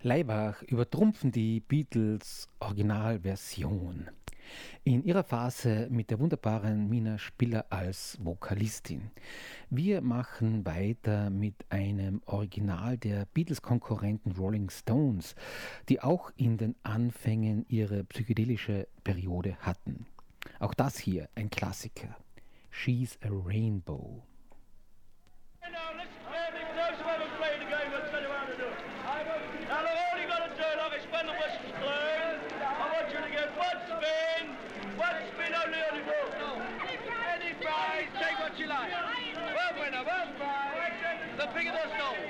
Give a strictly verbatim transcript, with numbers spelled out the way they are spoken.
Laibach übertrumpfen die Beatles Originalversion. In ihrer Phase mit der wunderbaren Mina Spiller als Vokalistin. Wir machen weiter mit einem Original der Beatles-Konkurrenten Rolling Stones, die auch in den Anfängen ihre psychedelische Periode hatten. Auch das hier ein Klassiker. She's a Rainbow. Now listen very close when we play the game. I'll tell you how to do it. Now all you got to do, like it's when the whistle's blown. I want you to get one spin, one spin only on the ball. Any prize, take what you like. One winner, one prize. The bigger the song.